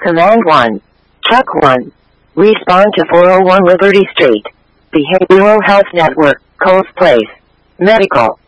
Command 1. Chuck 1. Respond to 401 Liberty Street. Behavioral Health Network, Coles Place. Medical.